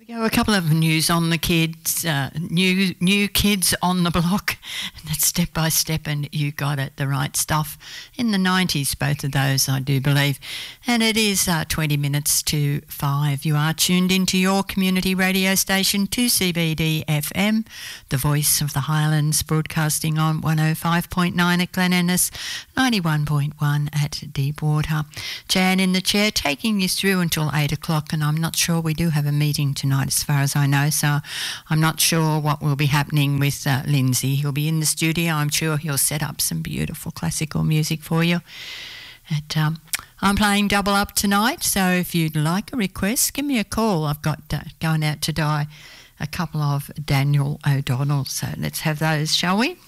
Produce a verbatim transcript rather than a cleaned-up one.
Go a couple of news on the kids, uh, new new kids on the block. That's Step by Step and You Got It, the right stuff. In the nineties, both of those, I do believe. And it is uh, twenty minutes to five. You are tuned into your community radio station, two C B D F M, the voice of the Highlands, broadcasting on one oh five point nine at Glen Innes, ninety-one point one at Deepwater. Jan in the chair, taking you through until eight o'clock, and I'm not sure we do have a meeting tonight as far as I know, so I'm not sure what will be happening with uh, Lindsay. He'll be in the studio. I'm sure he'll set up some beautiful classical music for you. And, um, I'm playing double up tonight, so if you'd like a request, give me a call. I've got uh, going out to die a couple of Daniel O'Donnell, so let's have those, shall we?